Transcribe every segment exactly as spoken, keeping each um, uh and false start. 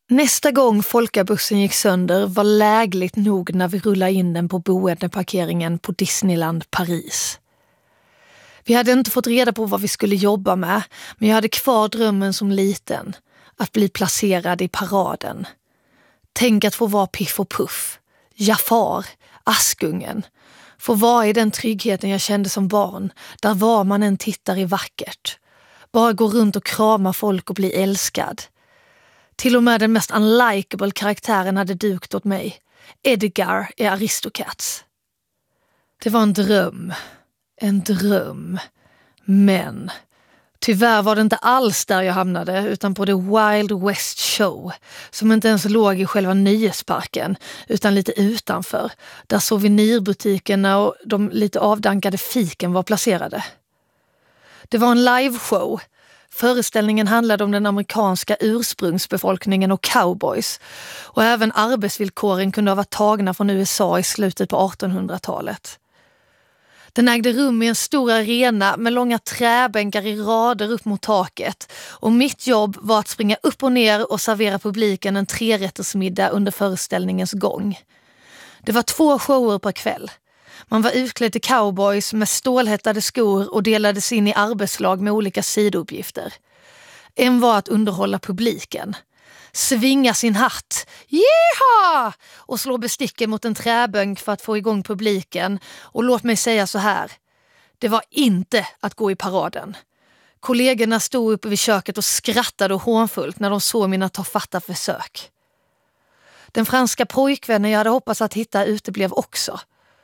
Nästa gång folkabussen gick sönder var lägligt nog när vi rullade in den på boendeparkeringen på Disneyland Paris. Vi hade inte fått reda på vad vi skulle jobba med, men jag hade kvar drömmen som liten, att bli placerad i paraden. Tänk att få vara Piff och Puff, Jafar, Askungen. Få vara i den tryggheten jag kände som barn, där var man än tittar är vackert. Bara gå runt och krama folk och bli älskad. Till och med den mest unlikable karaktären hade dukt åt mig. Edgar i Aristocats. Det var en dröm. En dröm. Men tyvärr var det inte alls där jag hamnade, utan på The Wild West Show, som inte ens låg i själva nöjesparken utan lite utanför, där souvenirbutikerna och de lite avdankade fiken var placerade. Det var en liveshow. Föreställningen handlade om den amerikanska ursprungsbefolkningen och cowboys, och även arbetsvillkoren kunde ha varit tagna från U S A i slutet på artonhundratalet. Den ägde rum i en stor arena med långa träbänkar i rader upp mot taket, och mitt jobb var att springa upp och ner och servera publiken en trerättersmiddag under föreställningens gång. Det var två shower per kväll. Man var utklädd till cowboys med stålhättade skor och delades in i arbetslag med olika sidouppgifter. En var att underhålla publiken. Svinga sin hatt, jeha! Och slå besticken mot en träbänk för att få igång publiken. Och låt mig säga så här, det var inte att gå i paraden. Kollegorna stod uppe vid köket och skrattade och hånfullt när de såg mina tafatta försök. Den franska pojkvännen jag hade hoppats att hitta uteblev också.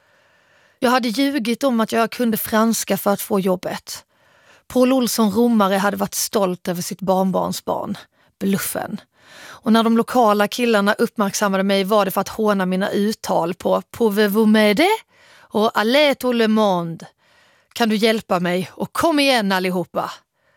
Jag hade ljugit om att jag kunde franska för att få jobbet. Paul Olsson Romare hade varit stolt över sitt barnbarnsbarn, bluffen. Och när de lokala killarna uppmärksammade mig var det för att håna mina uttal på Pouvez-vous m'aider och Allez tout le monde. Kan du hjälpa mig och kom igen allihopa.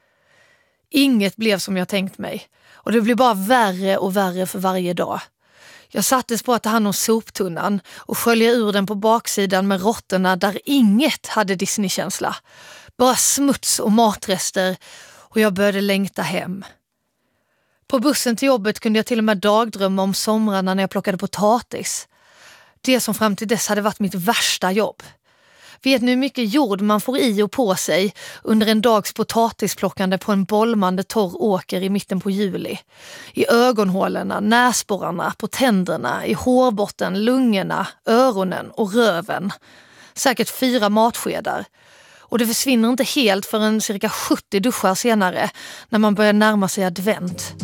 Inget blev som jag tänkt mig, och det blev bara värre och värre för varje dag. Jag sattes på att ta hand om soptunnan och skölja ur den på baksidan med råttorna där inget hade Disney-känsla. Bara smuts och matrester, och jag började längta hem. På bussen till jobbet kunde jag till och med dagdrömma om somrarna när jag plockade potatis. Det som fram till dess hade varit mitt värsta jobb. Vet ni hur mycket jord man får i och på sig under en dags potatisplockande på en bollmande torr åker i mitten på juli? I ögonhålorna, näsborrarna, på tänderna, i hårbotten, lungorna, öronen och röven. Säkert fyra matskedar. Och det försvinner inte helt förrän cirka sjuttio duschar senare när man börjar närma sig advent.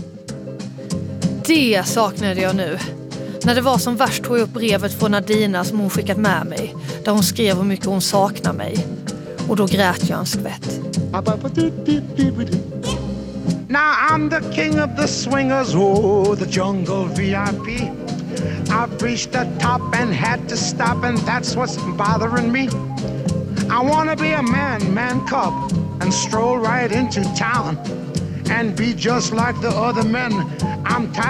Det saknade jag nu. När det var som värst tog jag upp brevet från Nadina som hon skickat med mig, där hon skrev hur mycket hon saknar mig. Och då grät jag en skvätt. Now I'm the king of the swingers, oh, the jungle V I P. I've reached the top and had to stop, and that's what's bothering me. I wanna be a man, man cub, and stroll right into town and be just like the other men. I'm tired.